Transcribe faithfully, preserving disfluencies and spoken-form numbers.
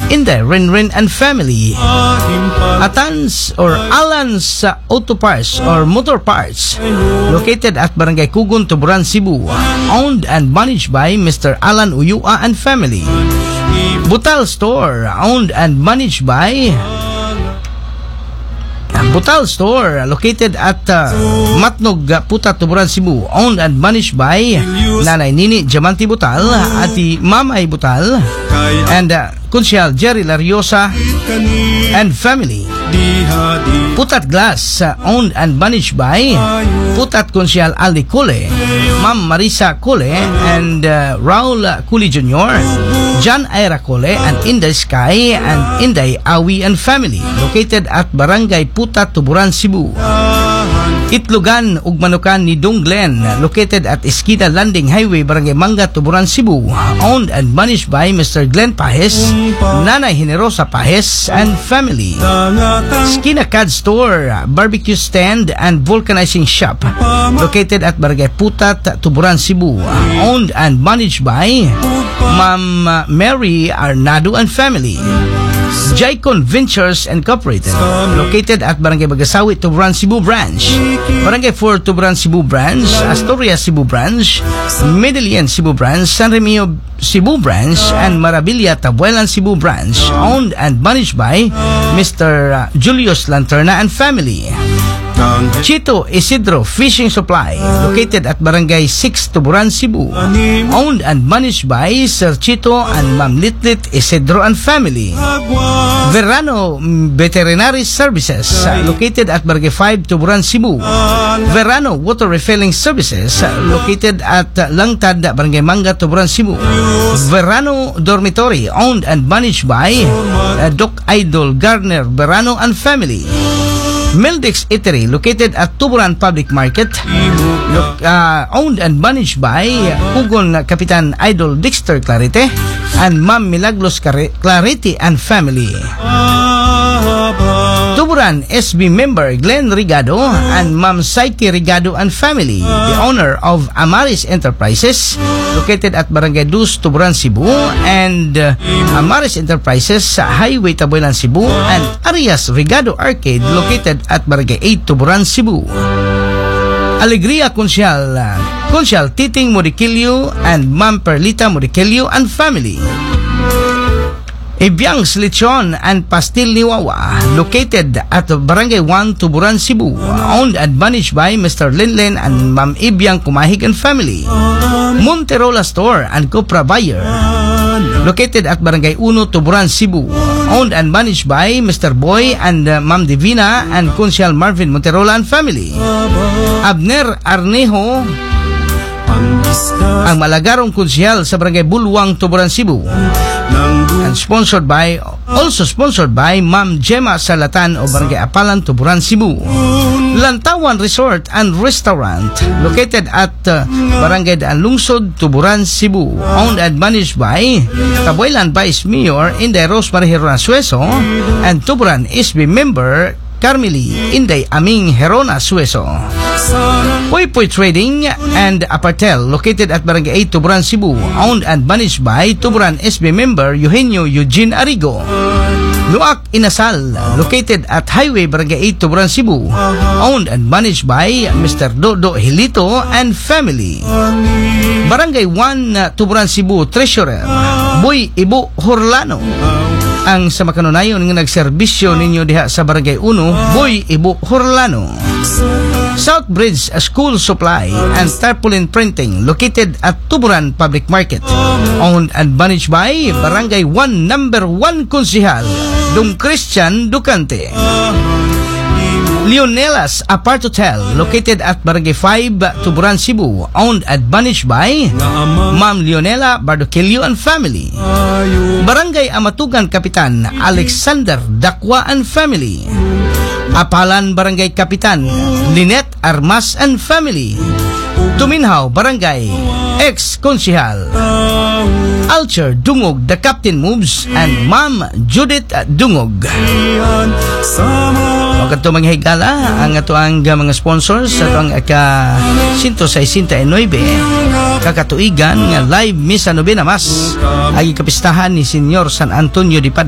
Inday Rinrin and family. Atans or Alan's uh, Auto Parts or Motor Parts, located at Barangay Kugon, Tuburan, Cebu, owned and managed by Mister Alan Uyua and family. Butal Store, owned and managed by Butal Store, located at uh, Matnog, Puta, Tuburan, Cebu, owned and managed by Nanay Nini Diamante Butal, Ati Mamay Butal, and uh, Kunsyal Jerry Lariosa and family. Putat Glass, uh, owned and managed by Putat Kunsyal Aldi Cole, Ma'am Marisa Cole, and uh, Raul Culi Junior, John Ira Cole, and Inday Sky and Inday Awi and family, located at Barangay Putat, Tuburan, Cebu. Itlogan ug Manukan ni Dong Glen, located at Esquina Landing Highway, Barangay Manga, Tuburan, Cebu, owned and managed by Mister Glenn Pahes, Nanay Generosa Pahes and family. Esquina Cad Store, barbecue stand and vulcanizing shop, located at Barangay Putat, Tuburan, Cebu, owned and managed by Ma'am Mary Arnado and family. Jaicon Ventures Incorporated, located at Barangay Bagasawi, Tuburan, Cebu branch, Barangay four, Tuburan, Cebu branch, Astoria, Cebu branch, Medellin, Cebu branch, San Remio, Cebu branch, and Marabilia, Tabuelan, Cebu branch, owned and managed by Mister Julius Lanterna and family. Chito Isidro Fishing Supply, located at Barangay six, Tuburan, Cebu, owned and managed by Sir Chito and Ma'am Litlit Isidro and family. Verano Veterinary Services, located at Barangay five, Tuburan, Cebu. Verano Water Refilling Services, located at Langtad, Barangay Manga, Tuburan, Cebu. Verano Dormitory, owned and managed by uh, Doc Idol Garner Verano and family. Mildix Eatery, located at Tuburan Public Market, look, uh, owned and managed by Kugon Kapitan Idol Dexter Clarite and Ma'am Milagros Clarite and family. Tuburan S B member Glenn Rigado and Ma'am Psyche Rigado and family, the owner of Amaris Enterprises, located at Barangay two, Tuburan, Cebu, and uh, Amaris Enterprises, Highway Tabuelan, Cebu, and Arias Rigado Arcade, located at Barangay eight, Tuburan, Cebu. Alegria Consyal, Consyal Titing Modiquillo and Ma'am Perlita Modiquillo and family. Ibiang Lechon and Pastil Niwawa, located at Barangay one, Tuburan, Cebu, owned and managed by Mister Linlin and Ma'am Ibiang Kumahig and family. Monterola Store and Copra Buyer, located at Barangay one, Tuburan, Cebu, owned and managed by Mister Boy and uh, Ma'am Divina and Consyal Marvin Monterola and family. Abner Arnejo, ang malagarong konsyal sa Barangay Bulwang, Tuburan, Cebu, and sponsored by, also sponsored by Ma'am Gemma Salatan o Barangay Apalan, Tuburan, Cebu. Lantawan Resort and Restaurant, located at uh, Barangay Daan Lungsod, Tuburan, Cebu, owned and managed by Tabuelan Vice Mayor Inday Rosemary Herona Sueso and Tuburan S B member Carmeli Inday Aming Herona Sueso. Poy Poy Trading and Apartel, located at Barangay eight, Tuburan, Cebu, owned and managed by Tuburan S B member Eugenio Eugene Arrigo. Luak Inasal, located at Highway Barangay eight, Tuburan, Cebu, owned and managed by Mister Dodo Hilito and family. Barangay one, Tuburan, Cebu, Treasurer Boy Ibo Horlano, ang sa makanunayon nga nagserbisyo ninyo diha sa Barangay one, Boy Ibo Horlano. Southbridge School Supply and Tarpaulin Printing, located at Tuburan Public Market, owned and managed by Barangay one, number one Konsihal Dong Christian Ducante. Leonelas Apart Hotel, located at Barangay five, Tuburan, Cebu, owned and managed by Ma'am Leonela Bardoquillo and family. Barangay Amatugan Kapitan Alexander Dakwa and family. Apalan Barangay Kapitan Lynette Armas and family. Tuminhaw Barangay ex-konsihal Alcher Dungog, the Captain Moves, and Ma'am Judith Dungog. Wag ito mga higala ang ato ang mga sponsors sa itong aka one sixty-nine kakatuigan nga live misa novena mas ay kapistahan ni Senyor San Antonio de Padua.